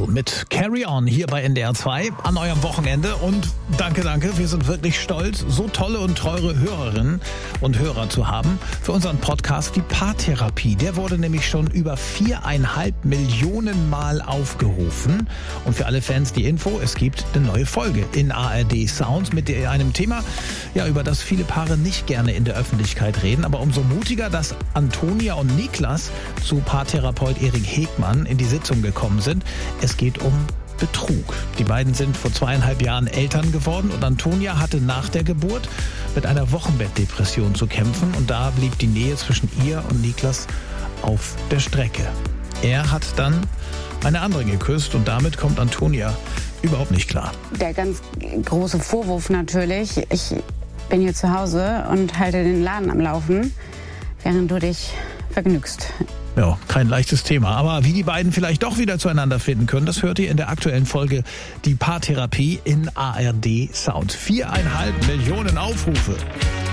Depression mit Carry On hier bei NDR 2 an eurem Wochenende. Und danke, wir sind wirklich stolz, so tolle und teure Hörerinnen und Hörer zu haben für unseren Podcast Die Paartherapie. Der wurde nämlich schon über 4,5 Millionen Mal aufgerufen. Und für alle Fans die Info, es gibt eine neue Folge in ARD Sound mit einem Thema, ja, über das viele Paare nicht gerne in der Öffentlichkeit reden. Aber umso mutiger, dass Antonia und Niklas zu Paartherapeut Erik Hegmann in die Sitzung gekommen sind. Es geht um Betrug. Die beiden sind vor 2,5 Jahren Eltern geworden und Antonia hatte nach der Geburt mit einer Wochenbettdepression zu kämpfen und da blieb die Nähe zwischen ihr und Niklas auf der Strecke. Er hat dann eine andere geküsst und damit kommt Antonia überhaupt nicht klar. Der ganz große Vorwurf natürlich, ich bin hier zu Hause und halte den Laden am Laufen, während du dich vergnügst. Ja, kein leichtes Thema. Aber wie die beiden vielleicht doch wieder zueinander finden können, das hört ihr in der aktuellen Folge Die Paartherapie in ARD Sound. 4,5 Millionen Aufrufe.